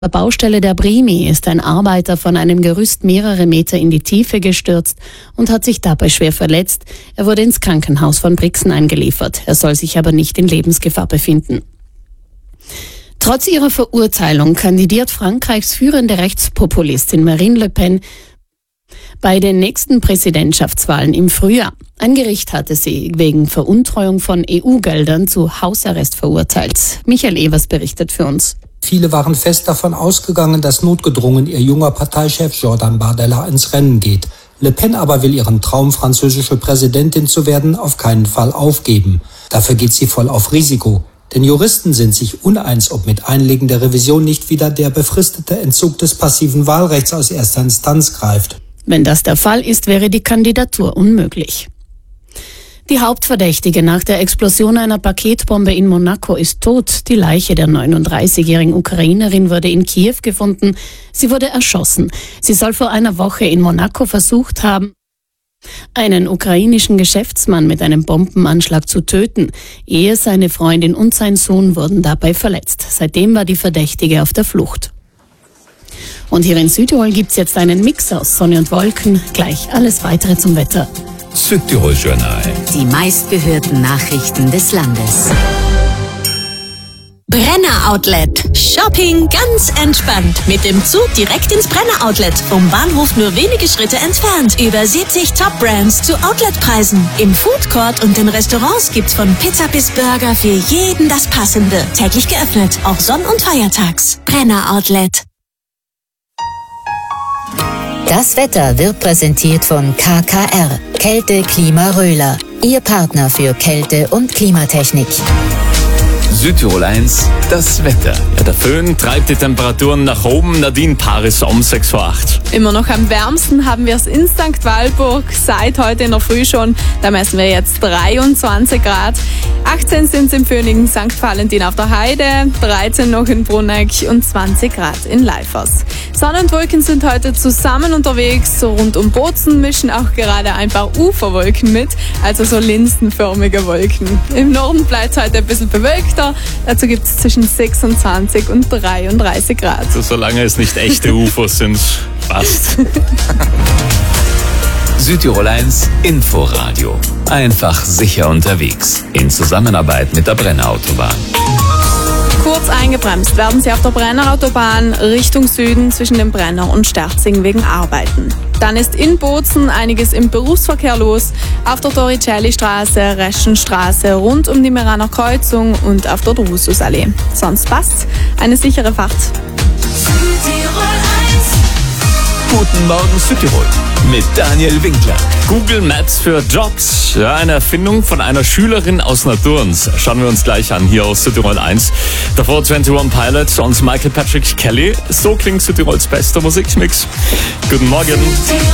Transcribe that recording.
der Baustelle der Brimi ist ein Arbeiter von einem Gerüst mehrere Meter in die Tiefe gestürzt und hat sich dabei schwer verletzt. Er wurde ins Krankenhaus von Brixen eingeliefert. Er soll sich aber nicht in Lebensgefahr befinden. Trotz ihrer Verurteilung kandidiert Frankreichs führende Rechtspopulistin Marine Le Pen bei den nächsten Präsidentschaftswahlen im Frühjahr. Ein Gericht hatte sie wegen Veruntreuung von EU-Geldern zu Hausarrest verurteilt. Michael Evers berichtet für uns. Viele waren fest davon ausgegangen, dass notgedrungen ihr junger Parteichef Jordan Bardella ins Rennen geht. Le Pen aber will ihren Traum, französische Präsidentin zu werden, auf keinen Fall aufgeben. Dafür geht sie voll auf Risiko. Denn Juristen sind sich uneins, ob mit Einlegen der Revision nicht wieder der befristete Entzug des passiven Wahlrechts aus erster Instanz greift. Wenn das der Fall ist, wäre die Kandidatur unmöglich. Die Hauptverdächtige nach der Explosion einer Paketbombe in Monaco ist tot. Die Leiche der 39-jährigen Ukrainerin wurde in Kiew gefunden. Sie wurde erschossen. Sie soll vor einer Woche in Monaco versucht haben, einen ukrainischen Geschäftsmann mit einem Bombenanschlag zu töten. Ehe seine Freundin und sein Sohn wurden dabei verletzt. Seitdem war die Verdächtige auf der Flucht. Und hier in Südtirol gibt's jetzt einen Mix aus Sonne und Wolken. Gleich alles weitere zum Wetter. Südtirol Journal. Die meistgehörten Nachrichten des Landes. Brenner Outlet. Shopping ganz entspannt. Mit dem Zug direkt ins Brenner Outlet. Vom Bahnhof nur wenige Schritte entfernt. Über 70 Top-Brands zu Outletpreisen. Im Food Court und den Restaurants gibt's von Pizza bis Burger für jeden das Passende. Täglich geöffnet, auch Sonn- und Feiertags. Brenner Outlet. Das Wetter wird präsentiert von KKR, Kälte Klima Röhler, Ihr Partner für Kälte- und Klimatechnik. Südtirol 1, das Wetter. Ja, der Föhn treibt die Temperaturen nach oben. Nadine Paris um 6:08 Uhr. Immer noch am wärmsten haben wir es in St. Walburg, seit heute in der Früh schon. Da messen wir jetzt 23 Grad. 18 sind es im Föhnigen St. Valentin auf der Heide, 13 noch in Bruneck und 20 Grad in Leifers. Sonne und Wolken sind heute zusammen unterwegs. Rund um Bozen mischen auch gerade ein paar Uferwolken mit, also so linsenförmige Wolken. Im Norden bleibt es heute ein bisschen bewölkter. Dazu gibt es zwischen 26 und 33 Grad. Also, solange es nicht echte UFOs sind, passt. Südtirol 1 Inforadio. Einfach sicher unterwegs. In Zusammenarbeit mit der Brenner Autobahn. Kurz eingebremst werden Sie auf der Brenner Autobahn Richtung Süden zwischen dem Brenner und Sterzing wegen Arbeiten. Dann ist in Bozen einiges im Berufsverkehr los. Auf der Torricelli-Straße, Reschenstraße, rund um die Meraner Kreuzung und auf der Drususallee. Sonst passt's. Eine sichere Fahrt. Guten Morgen Südtirol mit Daniel Winkler. Google Maps für Jobs. Ja, eine Erfindung von einer Schülerin aus Naturns. Schauen wir uns gleich an, hier aus Südtirol 1. Davor 21 Pilots und Michael Patrick Kelly. So klingt Südtirols bester Musikmix. Guten Morgen.